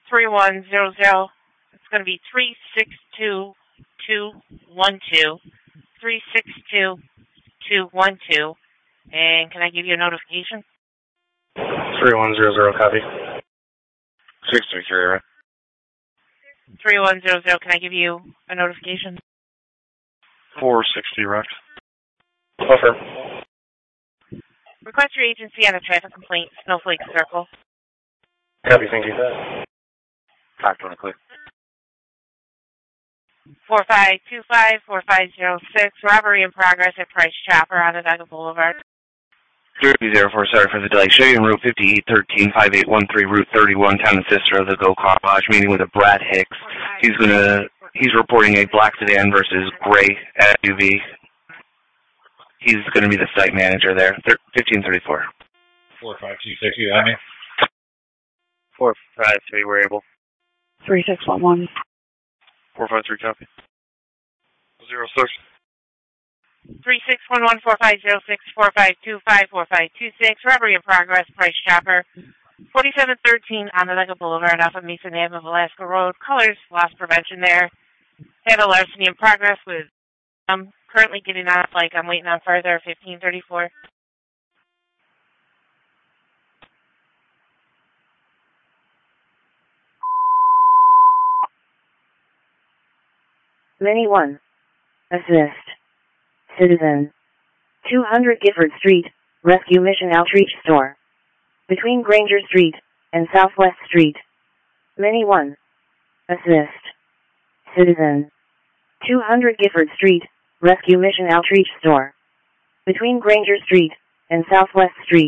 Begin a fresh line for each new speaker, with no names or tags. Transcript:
3100. It's going to be 362212. 362212. And can I give you a notification?
3100, copy.
633, right?
3100, can I give you a notification?
460, Rex.
Offer.
Request your agency on a traffic complaint, Snowflake Circle.
Copy, thank you.
520, clear.
4525-4506, robbery in progress at Price Chopper on Onondaga Boulevard.
3004, sorry for the delay. Show you in Route 5813, 5813, Route 31, Town and Sister of the Go Car Lodge, meeting with a Brad Hicks. He's reporting a black sedan versus gray SUV. He's going to be the site manager there. 1534.
4526, you got me?
453, we're able.
3611.
453, copy. 06.
3611-4506-4525-4526, robbery in progress, Price Chopper. 4713 Onondaga Boulevard off of Mason Ave of Alaska Road. Colors, loss prevention there. Have a larceny in progress with currently getting on like I'm waiting on further, 1534.
Many 1. Assist. Citizen. 200 Gifford Street, Rescue Mission Outreach Store. Between Granger Street and Southwest Street. Many 1. Assist. Citizen. 200 Gifford Street, Rescue Mission Outreach Store. Between Granger Street and Southwest Street.